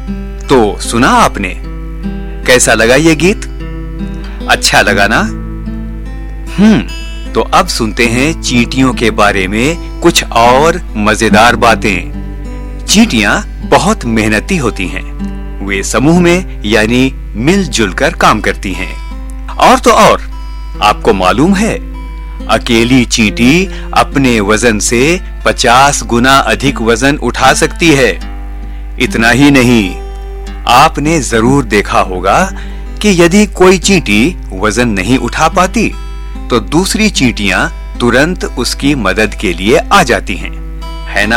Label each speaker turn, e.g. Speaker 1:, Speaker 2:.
Speaker 1: तो सुना आपने? कैसा लगा ये गीत? अच्छा लगा ना? तो अब सुनते हैं चींटियों के बारे में कुछ और मजेदार बातें। चींटियां बहुत मेहनती होती हैं। वे समूह में यानी मिलजुल कर काम करती हैं। और तो और, आपको मालूम है, अकेली चींटी अपने वजन से 50 गुना अधिक वजन उठा सकती है। इतना ही नहीं, आपने जरूर देखा होगा कि यदि कोई चींटी वजन नहीं उठा पाती तो दूसरी चींटियां तुरंत उसकी मदद के लिए आ जाती हैं।